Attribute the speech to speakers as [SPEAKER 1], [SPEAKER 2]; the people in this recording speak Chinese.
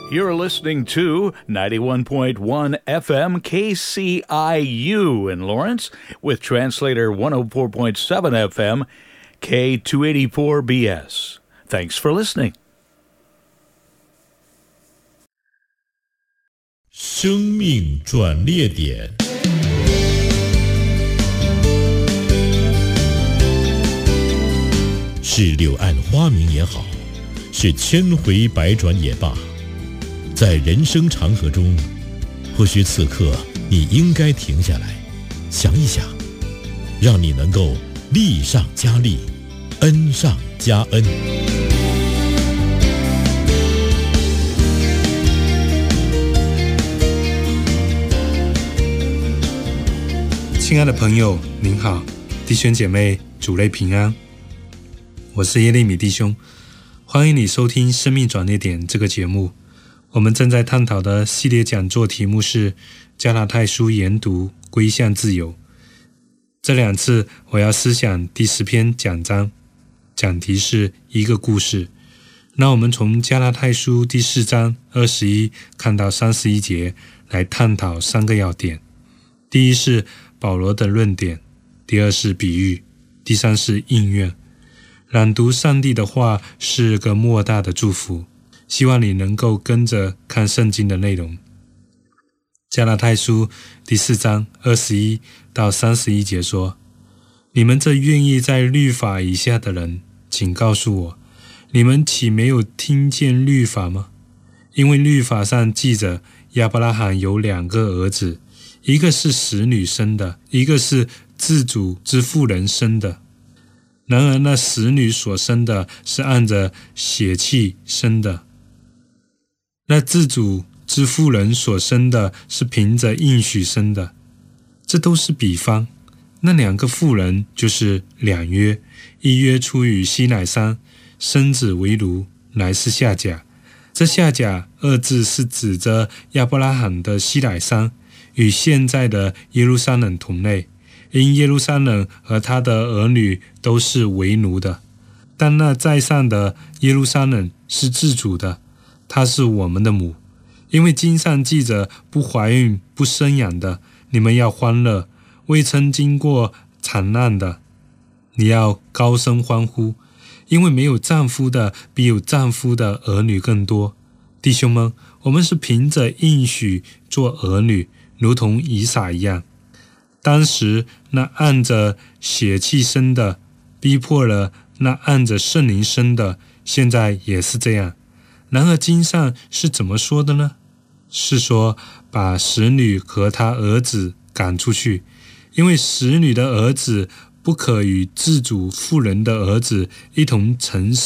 [SPEAKER 1] You're listening to 91.1 FM KCIU in Lawrence with translator 104.7 FM K284BS. Thanks for listening.
[SPEAKER 2] 生命转捩点，是柳暗花明也好，是千回百转也罢，在人生长河中，或许此刻你应该停下来，想一想，让你能够力上加力，恩上加恩。
[SPEAKER 3] 亲爱的朋友，您好，弟兄姐妹，主内平安。我是耶利米弟兄，欢迎你收听《生命转捩点》这个节目。我们正在探讨的系列讲座题目是加拉太书研读归向自由。这两次我要思想第10篇讲章，讲题是一个故事。那我们从加拉太书第4章21看到31节来探讨3个要点。第一是保罗的论点，第二是比喻，第三是应愿。朗读上帝的话是个莫大的祝福，希望你能够跟着看圣经的内容。加拉太书第4章21到31节说，你们这愿意在律法以下的人，请告诉我，你们岂没有听见律法吗？因为律法上记着亚伯拉罕有2个儿子，一个是使女生的，一个是自主之妇人生的。然而那使女所生的是按着血气生的，那自主之妇人所生的是凭着应许生的。这都是比方，那2个妇人就是2约，一约出于西乃山，生子为奴，乃是夏甲。这夏甲2字是指着亚伯拉罕的西乃山，与现在的耶路撒冷同类，因耶路撒冷和他的儿女都是为奴的，但那在上的耶路撒冷是自主的，她是我们的母。因为经上记着，不怀孕不生养的，你们要欢乐；未曾经过惨难的，你要高声欢呼，因为没有丈夫的比有丈夫的儿女更多。弟兄们，我们是凭着应许做儿女，如同以撒一样。当时那按着血气生的逼迫了那按着圣灵生的，现在也是这样。然而经上是怎么说的呢？是说把使女和她儿子赶出去，因为使女的儿子不可与自主妇人的儿子一同承受